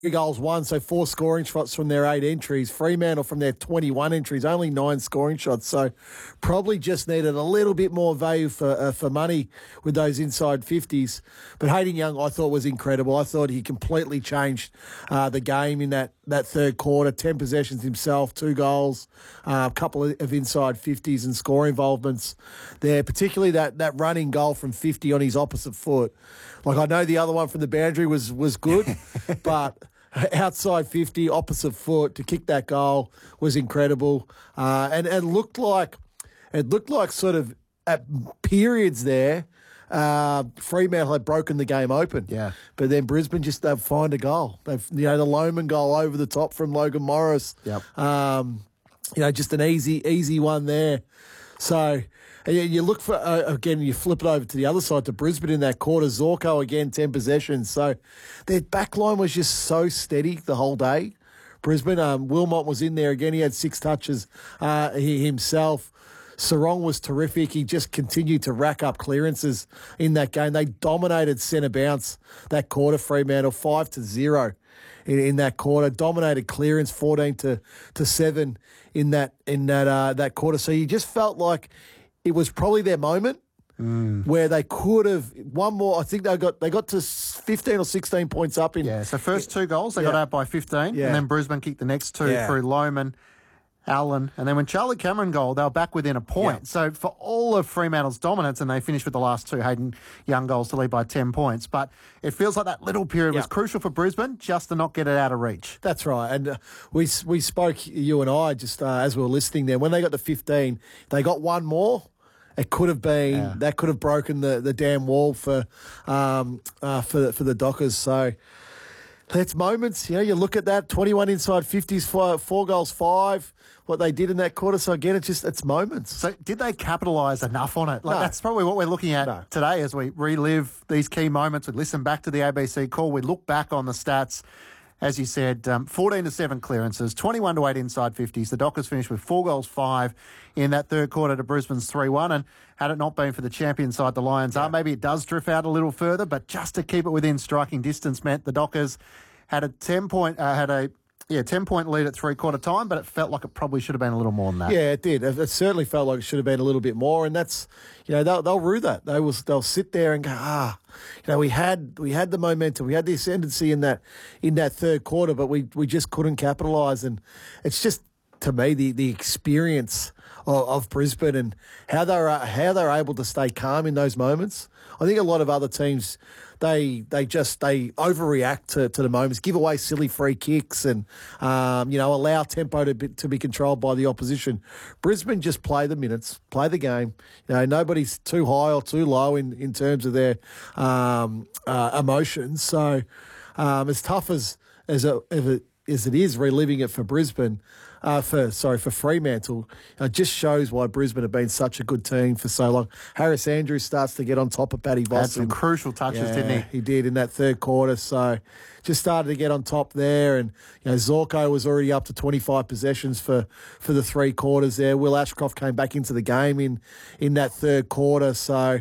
goals won, so 4 scoring shots from their 8 entries. Fremantle from their 21 entries, only 9 scoring shots. So probably just needed a little bit more value for money with those inside 50s. But Hayden Young, I thought, was incredible. I thought he completely changed the game in that third quarter. 10 possessions himself, 2 goals, a couple of inside 50s and score involvements there, particularly that running goal from 50 on his opposite foot. Like, I know the other one from the boundary was good, but outside 50, opposite foot to kick that goal was incredible, and it looked like sort of at periods there, Fremantle had broken the game open. Yeah, but then Brisbane just find a goal. The Lohman goal over the top from Logan Morris. Yep. Just an easy one there. So. You look for, again, you flip it over to the other side to Brisbane in that quarter. Zorko, again, 10 possessions. So their back line was just so steady the whole day. Brisbane, Wilmot was in there again. He had 6 touches himself. Sarong was terrific. He just continued to rack up clearances in that game. They dominated centre bounce that quarter, Fremantle, 5-0 in that quarter. Dominated clearance, 14-7 in that quarter. So you just felt like it was probably their moment where they could have one more. I think they got to 15 or 16 points up in. Yeah, so first 2 goals, they got out by 15, and then Brisbane kicked the next 2 through Lohman, Allen, and then when Charlie Cameron goal, they were back within a point. Yeah. So for all of Fremantle's dominance, and they finished with the last 2 Hayden Young goals to lead by 10 points. But it feels like that little period was crucial for Brisbane just to not get it out of reach. That's right. And we spoke, you and I, just as we were listening there, when they got to 15, they got one more. It could have been that could have broken the damn wall for the Dockers. So it's moments. You look at that 21 inside 50s, 4 goals, 5. What they did in that quarter. So again, it's moments. So did they capitalise enough on it? No. That's probably what we're looking at today as we relive these key moments. We listen back to the ABC call. We look back on the stats. As you said, 14-7 clearances, 21-8 inside 50s. The Dockers finished with 4 goals, 5 in that third quarter to Brisbane's 3-1. And had it not been for the champion side, the Lions are, maybe it does drift out a little further, but just to keep it within striking distance meant the Dockers had a 10-point lead at three-quarter time, but it felt like it probably should have been a little more than that. Yeah, it did. It certainly felt like it should have been a little bit more, and that's, they'll rue that. They'll sit there and go, we had the momentum, we had the ascendancy in that third quarter, but we just couldn't capitalise. And it's just, to me, the experience of Brisbane and how they're able to stay calm in those moments. I think a lot of other teams, they overreact to the moments, give away silly free kicks, and allow tempo to be controlled by the opposition. Brisbane just play the minutes, play the game. Nobody's too high or too low in terms of their emotions. So as tough as it is reliving it for Brisbane. For Fremantle, it just shows why Brisbane have been such a good team for so long. Harris Andrews starts to get on top of Paddy Voss. Had some crucial touches, didn't he? He did in that third quarter. So just started to get on top there. And Zorko was already up to 25 possessions for the 3 quarters there. Will Ashcroft came back into the game in that third quarter. So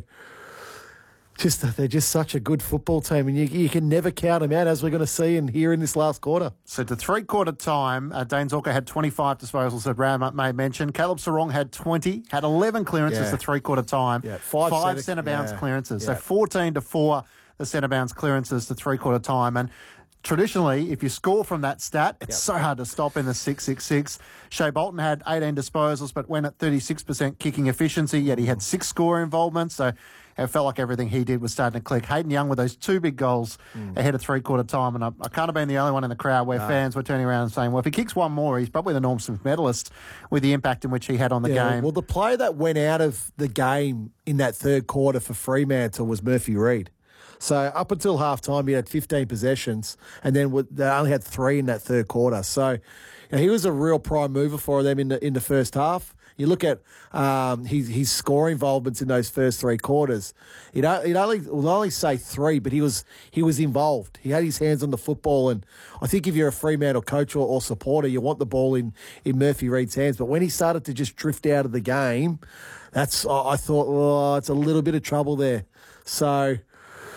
they're just such a good football team, and you can never count them out, as we're going to see and hear in this last quarter. So to three-quarter time, Dane Zorko had 25 disposals, that Ram may mention. Caleb Sarong had 20, had 11 clearances to three-quarter time, 5 centre-bounce clearances. So 14-4, the centre-bounce clearances to three-quarter time. And traditionally, if you score from that stat, it's so hard to stop in the 6-6-6. Shea Bolton had 18 disposals, but went at 36% kicking efficiency, yet he had 6 score involvements. So it felt like everything he did was starting to click. Hayden Young with those 2 big goals ahead of three-quarter time, and I can't have been the only one in the crowd where fans were turning around and saying, well, if he kicks one more, he's probably the Norm Smith medalist with the impact in which he had on the game. Well, the player that went out of the game in that third quarter for Fremantle was Murphy Reid. So up until half-time, he had 15 possessions, and then they only had 3 in that third quarter. So he was a real prime mover for them in the first half. You look at his scoring involvements in those first 3 quarters. We'll only say 3, but he was involved. He had his hands on the football, and I think if you're a Fremantle coach or supporter, you want the ball in Murphy Reid's hands. But when he started to just drift out of the game, I thought, it's a little bit of trouble there. So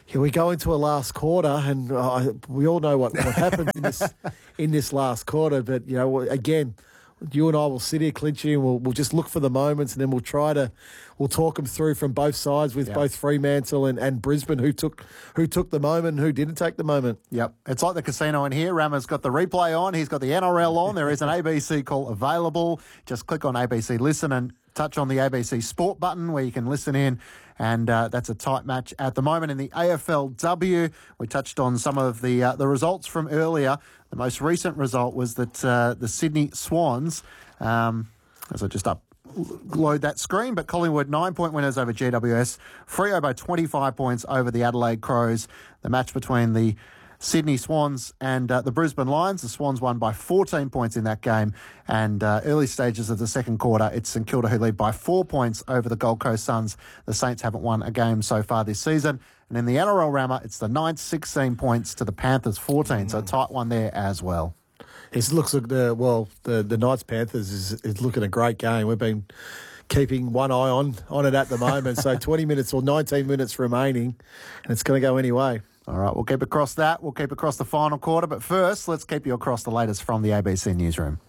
Yeah, we go into a last quarter, and we all know what happens in this last quarter. But, you know, again, you and I will sit here, Clinchy, and we'll just look for the moments, and then we'll talk them through from both sides with both Fremantle and Brisbane, who took the moment and who didn't take the moment. Yep. It's like the casino in here. Rama's got the replay on. He's got the NRL on. There is an ABC call available. Just click on ABC Listen and touch on the ABC Sport button where you can listen in. And that's a tight match at the moment. In the AFLW, we touched on some of the results from earlier. The most recent result was that the Sydney Swans, as I just load that screen, but Collingwood 9-point winners over GWS. Freo by 25 points over the Adelaide Crows. The match between the Sydney Swans and the Brisbane Lions. The Swans won by 14 points in that game. And early stages of the second quarter, it's St Kilda who lead by 4 points over the Gold Coast Suns. The Saints haven't won a game so far this season. And in the NRL Rama, it's the Knights 16 points to the Panthers 14. So a tight one there as well. It looks like the Knights Panthers is looking a great game. We've been keeping one eye on it at the moment. So 20 minutes or 19 minutes remaining, and it's going to go anyway. All right, we'll keep across that. We'll keep across the final quarter. But first, let's keep you across the latest from the ABC Newsroom.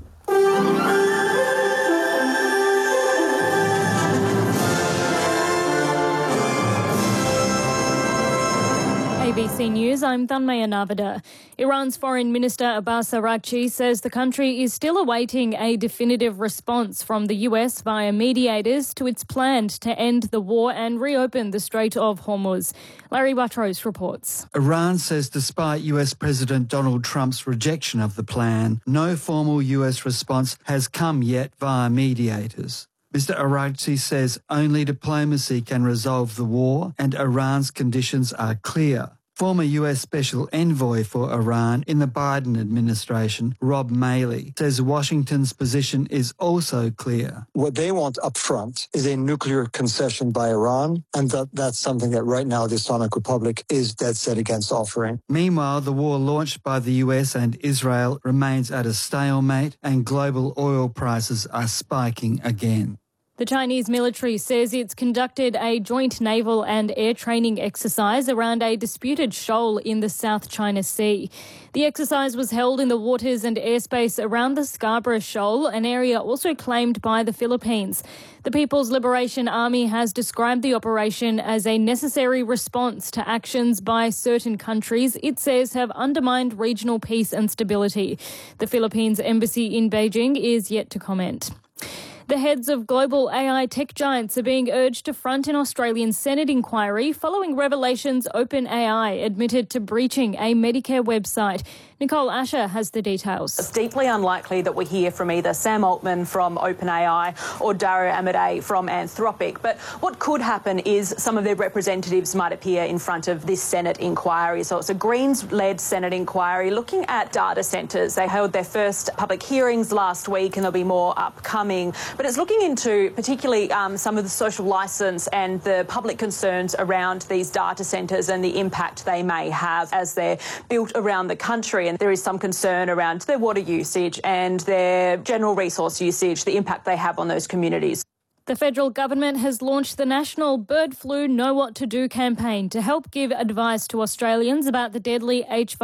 ABC News, I'm Thanmaya Navada. Iran's Foreign Minister Abbas Araghchi says the country is still awaiting a definitive response from the US via mediators to its plan to end the war and reopen the Strait of Hormuz. Larry Buttrose reports. Iran says despite US President Donald Trump's rejection of the plan, no formal US response has come yet via mediators. Mr. Araghchi says only diplomacy can resolve the war and Iran's conditions are clear. Former US Special Envoy for Iran in the Biden administration, Rob Maley, says Washington's position is also clear. What they want up front is a nuclear concession by Iran, and that's something that right now the Islamic Republic is dead set against offering. Meanwhile, the war launched by the US and Israel remains at a stalemate and global oil prices are spiking again. The Chinese military says it's conducted a joint naval and air training exercise around a disputed shoal in the South China Sea. The exercise was held in the waters and airspace around the Scarborough Shoal, an area also claimed by the Philippines. The People's Liberation Army has described the operation as a necessary response to actions by certain countries it says have undermined regional peace and stability. The Philippines embassy in Beijing is yet to comment. The heads of global AI tech giants are being urged to front an Australian Senate inquiry following revelations OpenAI admitted to breaching a Medicare website. Nicole Asher has the details. It's deeply unlikely that we hear from either Sam Altman from OpenAI or Dario Amodei from Anthropic. But what could happen is some of their representatives might appear in front of this Senate inquiry. So it's a Greens-led Senate inquiry looking at data centres. They held their first public hearings last week and there'll be more upcoming. But it's looking into particularly some of the social licence and the public concerns around these data centres and the impact they may have as they're built around the country. And there is some concern around their water usage and their general resource usage, the impact they have on those communities. The federal government has launched the National Bird Flu Know What to Do campaign to help give advice to Australians about the deadly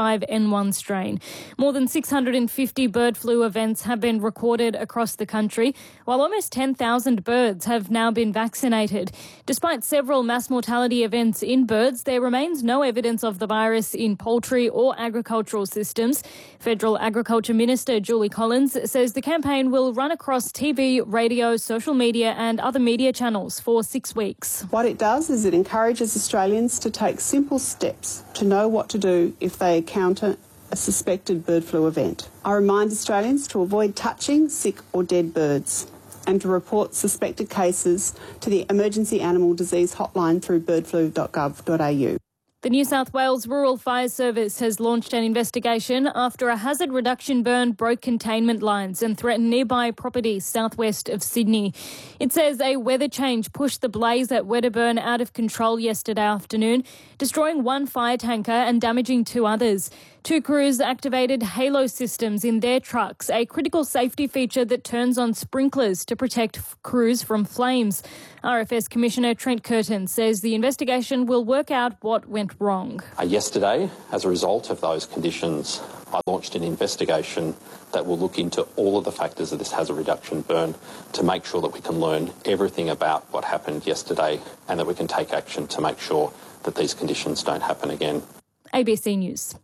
H5N1 strain. More than 650 bird flu events have been recorded across the country, while almost 10,000 birds have now been vaccinated. Despite several mass mortality events in birds, there remains no evidence of the virus in poultry or agricultural systems. Federal Agriculture Minister Julie Collins says the campaign will run across TV, radio, social media and other media channels for 6 weeks. What it does is it encourages Australians to take simple steps to know what to do if they encounter a suspected bird flu event. I remind Australians to avoid touching sick or dead birds and to report suspected cases to the Emergency Animal Disease Hotline through birdflu.gov.au. The New South Wales Rural Fire Service has launched an investigation after a hazard reduction burn broke containment lines and threatened nearby property southwest of Sydney. It says a weather change pushed the blaze at Wedderburn out of control yesterday afternoon, destroying one fire tanker and damaging 2 others. Two crews activated Halo systems in their trucks, a critical safety feature that turns on sprinklers to protect crews from flames. RFS Commissioner Trent Curtin says the investigation will work out what went wrong. Yesterday, as a result of those conditions, I launched an investigation that will look into all of the factors of this hazard reduction burn to make sure that we can learn everything about what happened yesterday and that we can take action to make sure that these conditions don't happen again. ABC News.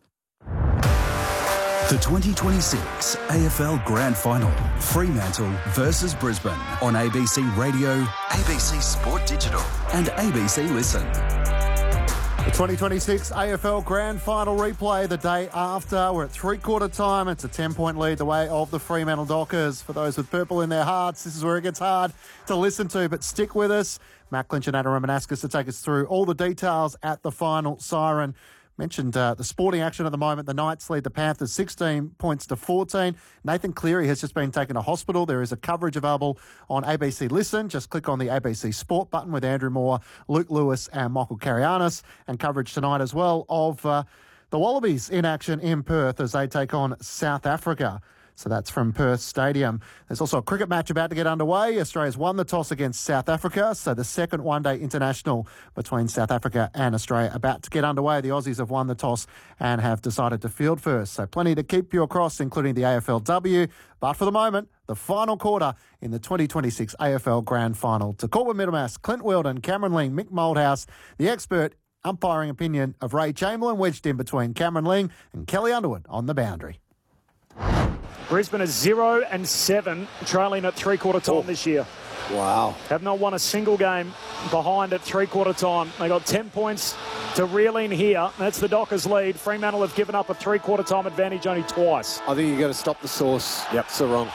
The 2026 AFL Grand Final, Fremantle versus Brisbane on ABC Radio, ABC Sport Digital and ABC Listen. The 2026 AFL Grand Final replay the day after. We're at three-quarter time. It's a 10-point lead the way of the Fremantle Dockers. For those with purple in their hearts, this is where it gets hard to listen to, but stick with us. Matt Clinch and Adam Romanascus to take us through all the details at the final siren. Mentioned the sporting action at the moment. The Knights lead the Panthers 16 points to 14. Nathan Cleary has just been taken to hospital. There is a coverage available on ABC Listen. Just click on the ABC Sport button with Andrew Moore, Luke Lewis and Michael Karianis. And coverage tonight as well of the Wallabies in action in Perth as they take on South Africa. So that's from Perth Stadium. There's also a cricket match about to get underway. Australia's won the toss against South Africa. So the second one-day international between South Africa and Australia about to get underway. The Aussies have won the toss and have decided to field first. So plenty to keep you across, including the AFLW. But for the moment, the final quarter in the 2026 AFL Grand Final. To Corbin Middlemass, Clint Weldon, Cameron Ling, Mick Moldhouse, the expert umpiring opinion of Ray Chamberlain wedged in between Cameron Ling and Kelly Underwood on the boundary. Brisbane is 0-7, trailing at three-quarter time this year. Wow. Have not won a single game behind at three-quarter time. They got 10 points to reel in here. That's the Dockers lead. Fremantle have given up a three-quarter time advantage only twice. I think you've got to stop the sauce. Yep. So wrong.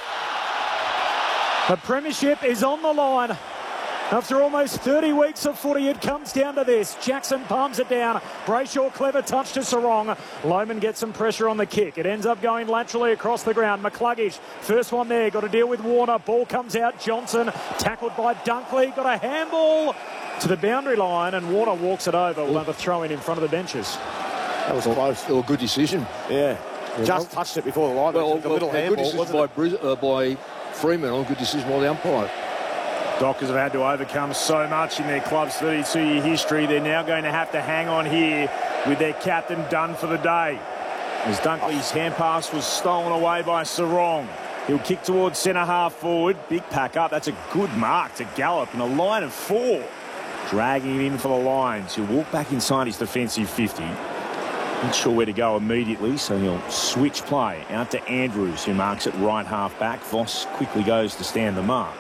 The premiership is on the line. After almost 30 weeks of footy, it comes down to this. Jackson palms it down. Brayshaw, clever touch to Sarong. Lohman gets some pressure on the kick. It ends up going laterally across the ground. McCluggage, first one there. Got to deal with Warner. Ball comes out. Johnson, tackled by Dunkley. Got a handball to the boundary line, and Warner walks it over. We'll have a throw in front of the benches. That was close. A good decision. Yeah. Just touched it before the line. Well, a little handball, good decision by Fremantle. Good decision by the umpire. Dockers have had to overcome so much in their club's 32-year history. They're now going to have to hang on here with their captain done for the day. As Dunkley's hand pass was stolen away by Sarong. He'll kick towards centre half forward. Big pack up. That's a good mark to Gallop in a line of 4. Dragging it in for the Lions. He'll walk back inside his defensive 50. Not sure where to go immediately, so he'll switch play out to Andrews, who marks it right half back. Voss quickly goes to stand the mark.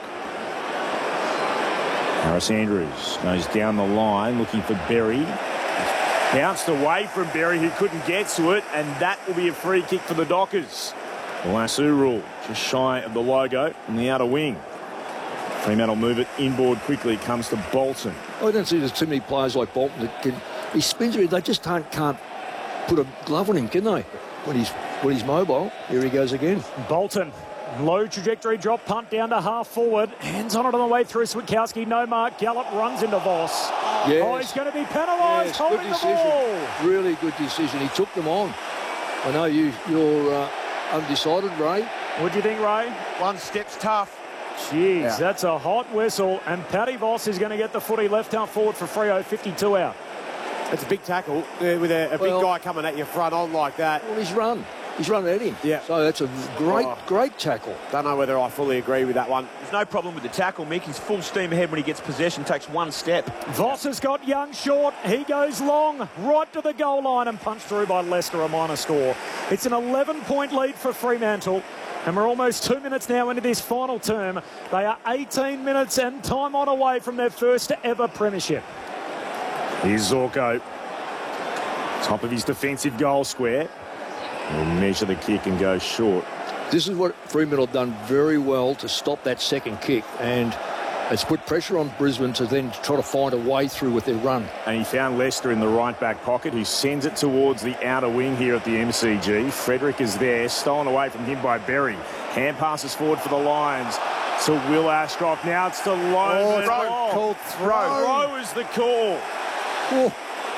Harris Andrews goes down the line looking for Berry. Bounced away from Berry, who couldn't get to it, and that will be a free kick for the Dockers. The lasso rule just shy of the logo on the outer wing. Fremantle move it inboard quickly. It comes to Bolton. I don't see there's too many players like Bolton that can. He spins it. They just can't put a glove on him, can they? When he's mobile. Here he goes again. Bolton. Low trajectory drop, punt down to half forward. Hands on it on the way through. Switkowski, no mark. Gallop runs into Voss. Yes. Oh, he's going to be penalised. Yes, holding good the decision. ball. Really good decision. He took them on. I know you're undecided, Ray. What do you think, Ray? One step's tough. Jeez, That's a hot whistle. And Paddy Voss is going to get the footy left half forward for Freo, 52 out. It's a big tackle with a big guy coming at you front on like that. Well, he's run at him. Yeah. So that's a great tackle. Don't know whether I fully agree with that one. There's no problem with the tackle, Mick. He's full steam ahead when he gets possession, takes one step. Voss has got Young short. He goes long, right to the goal line and punched through by Leicester, a minor score. It's an 11-point lead for Fremantle. And we're almost 2 minutes now into this final term. They are 18 minutes and time on away from their first ever premiership. Here's Zorko. Top of his defensive goal square. He'll measure the kick and go short. This is what Fremantle have done very well to stop that second kick, and it's put pressure on Brisbane to then try to find a way through with their run. And he found Leicester in the right back pocket, who sends it towards the outer wing here at the MCG. Frederick is there, stolen away from him by Berry. Hand passes forward for the Lions to Will Ashcroft. Now it's to Lohman. Called throw. Throw is the call.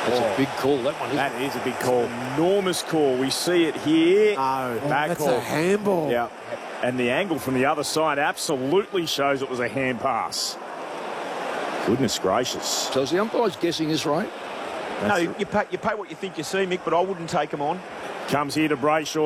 That's a big call, that one, isn't That is a big call. Enormous call. We see it here. No, bad that's call. a handball. Yeah. And the angle from the other side absolutely shows it was a hand pass. Goodness gracious. So is the umpire's guessing this right? No, you pay what you think you see, Mick, but I wouldn't take him on. Comes here to Brayshaw.